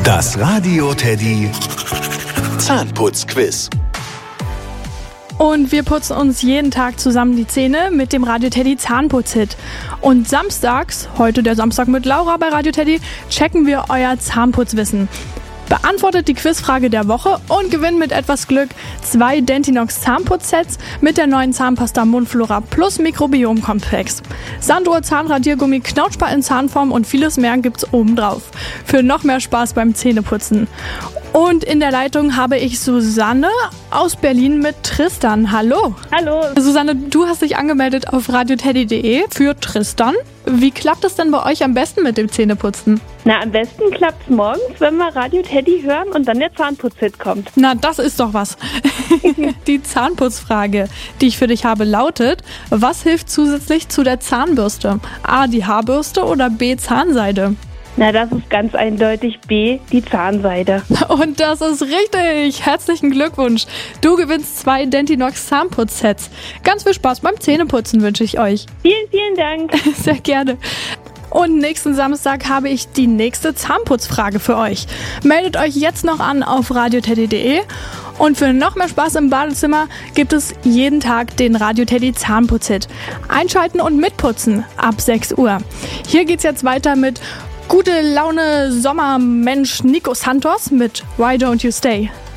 Das Radio Teddy Zahnputzquiz. Und wir putzen uns jeden Tag zusammen die Zähne mit dem Radio Teddy Zahnputzhit. Und samstags, heute der Samstag mit Laura bei Radio Teddy, checken wir euer Zahnputzwissen. Beantwortet die Quizfrage der Woche und gewinnt mit etwas Glück 2 Dentinox Zahnputzsets mit der neuen Zahnpasta Mundflora Plus Mikrobiom-Komplex. Sanduhr, Zahnradiergummi, Knautschbar in Zahnform und vieles mehr gibt's obendrauf. Für noch mehr Spaß beim Zähneputzen. Und in der Leitung habe ich Susanne aus Berlin mit Tristan. Hallo. Hallo. Susanne, du hast dich angemeldet auf radioteddy.de für Tristan. Wie klappt es denn bei euch am besten mit dem Zähneputzen? Na, am besten klappt's morgens, wenn wir Radio Teddy hören und dann der Zahnputzhit kommt. Na, das ist doch was. Die Zahnputzfrage, die ich für dich habe, lautet: Was hilft zusätzlich zu der Zahnbürste? A, die Haarbürste oder B, Zahnseide? Na, das ist ganz eindeutig B, die Zahnseide. Und das ist richtig. Herzlichen Glückwunsch. Du gewinnst 2 Dentinox Zahnputzsets. Ganz viel Spaß beim Zähneputzen wünsche ich euch. Vielen, vielen Dank. Sehr gerne. Und nächsten Samstag habe ich die nächste Zahnputzfrage für euch. Meldet euch jetzt noch an auf radioteddy.de. Und für noch mehr Spaß im Badezimmer gibt es jeden Tag den Radio Teddy Zahnputzhit. Einschalten und mitputzen ab 6 Uhr. Hier geht's jetzt weiter mit Gute Laune Sommermensch Nico Santos mit Why Don't You Stay?